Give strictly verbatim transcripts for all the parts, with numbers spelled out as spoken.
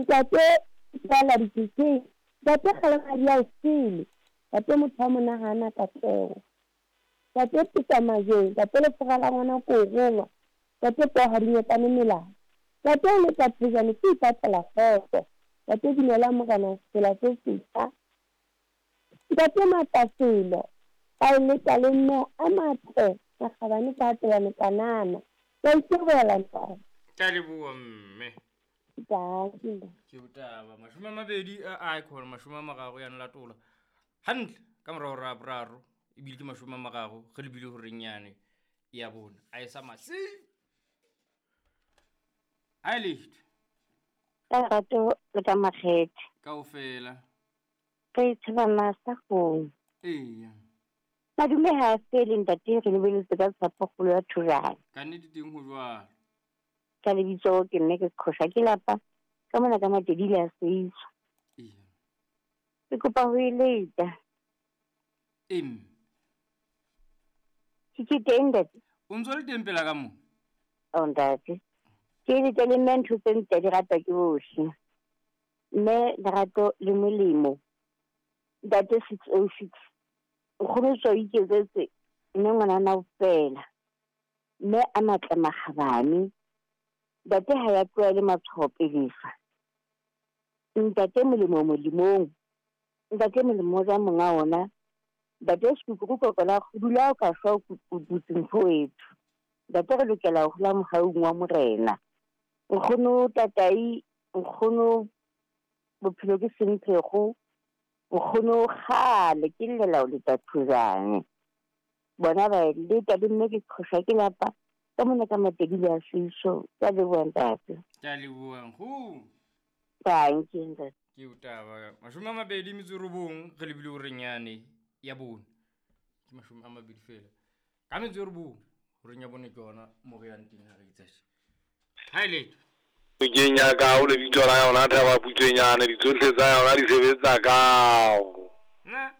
ntate tsala dikeke ntate khala dia usile ntate motho mo nahana ka tseo ntate pisa maje ntate le fagala ngwana ko gongwa ntate po ha dinya tane mela ntate le ka tsena ke patala foto ntate dinela mo kana sela se sita ntate mataselo ka le tale no amate ka gabane ka tla ne kanana ka itebela ntwa ka le bua mme Danke. Ke utaba mashuma mabedi a a khona mashuma magago ya nlatola. Hantle ka mora ra braro e bile ke mashuma magago ge le bile ho renyane ya bona. A isa masi. A lift. Ka rato le ka makgethe. Kaofela. Ke tsaba masa go. Eya. Ba dume ha fele ntate re lebeletse ka tsapogolo ya thurana. Ka nnete teng ho jwa. Ka le bitso ke nne ke khosha ke lapa ka mona ka matedi le a seiso. Iya. Ke kopa ho ileta. Em. Ke ke teng ntate. O ntso le teng pela ka mo. O ntate. Ke le tele mentho tse di rata ke bohle. Mme le rato le molemo. Ntate six oh six. O kgone go iketsetse mme ngwana na o fela. Mme a matla magabane. Ntate ha ya tloa le matshopelisa. Ntate molemo molemong. Ntate molemo ja monga ona. Ntate sekukuru kokola go dula ka swa go dutseng foethu. Ntate re lokela go la mogaung wa morena. Nkgono tatai, nkgono bophelo ke sentlego. Nkgono gale ke lela o le tathuzane. Bona ba le tadi mme ke khosha ke lapa. Ka mona ka matedi le a seiso ka le bua ntate. Ka le bua go. Thank you ntate. Ke utaba mashuma mabedi metsurubong ge le bile o renyane ya bona. Ke mashuma mabedi fela. Ka metsurubong o renya bone ke ona mo ge yang teng ha re itse. Hai le. Ke nya ka o le bitsola yona thaba putsenyana di tsohle tsa yona di sebetsa ka o. Na.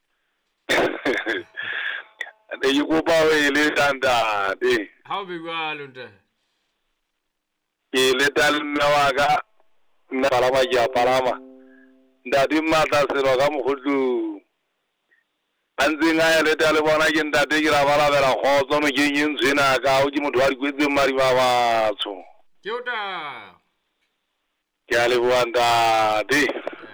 Ne you go ba we le tanda de. How be wa lonta. Ke le talna wa ga na palama ya palama. Ndadi mata sero ga mogotlu. Anzinga ya le tale bona ke ndate ke ra bala bela khotso no ke yin tsena ka o di motho wa dikwetse mari ba batho. Ke uta. Ke a le bua ntate.